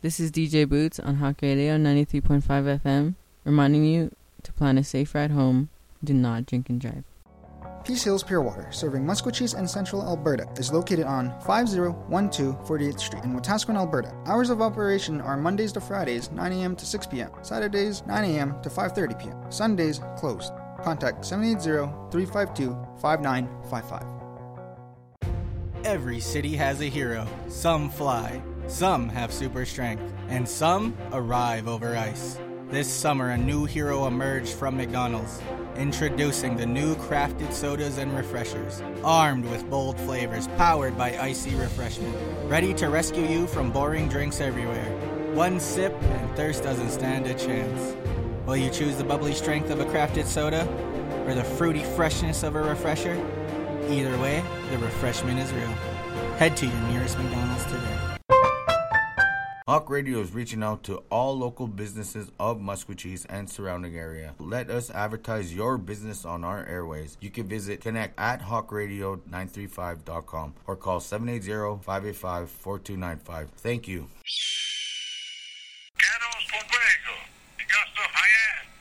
This is DJ Boots on Hawk Radio 93.5 FM, reminding you to plan a safe ride home. Do not drink and drive. Peace Hills Pure Water, serving Musqueam and Central Alberta, is located on 5012 48th Street in Wetaskiwin, Alberta. Hours of operation are Mondays to Fridays, 9 a.m. to 6 p.m., Saturdays, 9 a.m. to 5:30 p.m., Sundays, closed. Contact 780-352-5955. Every city has a hero. Some fly, some have super strength, and some arrive over ice. This summer, a new hero emerged from McDonald's. Introducing the new crafted sodas and refreshers, armed with bold flavors, powered by icy refreshment, ready to rescue you from boring drinks everywhere. One sip and thirst doesn't stand a chance. Will you choose the bubbly strength of a crafted soda or the fruity freshness of a refresher? Either way, the refreshment is real. Head to your nearest McDonald's today. Hawk Radio is reaching out to all local businesses of Musqueam and surrounding area. Let us advertise your business on our airways. You can visit connect@hawkradio935.com or call 780-585-4295. Thank you. Quedamos con fuego. Augusto Hyatt.